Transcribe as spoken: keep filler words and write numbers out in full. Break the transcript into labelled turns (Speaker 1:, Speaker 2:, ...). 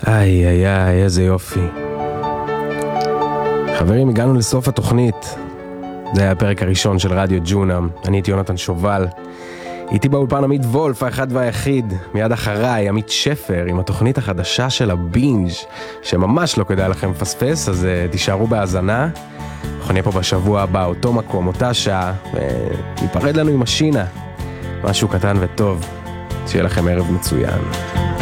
Speaker 1: איי איי איי, איזה יופי. חברים, הגענו לסוף התוכנית. זה היה הפרק הראשון של רדיו ג'ונם. אני הייתי יונתן שובל. איתי באולפן עמית וולף, האחד והיחיד. מיד אחריי, עמית שפר, עם התוכנית החדשה של הבינג' שממש לא כדאי לכם לפספס, אז uh, תישארו בהאזנה. אנחנו נהיה פה בשבוע הבא, אותו מקום, אותה שעה, וניפרד לנו עם השינה. משהו קטן וטוב. שיהיה לכם ערב מצוין.